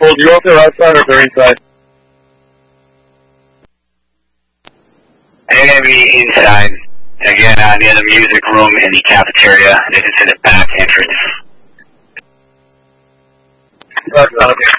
Well, do you want the right side or the inside? They're going to be inside. Again, near the music room in the cafeteria. This is in the back entrance. That's not okay.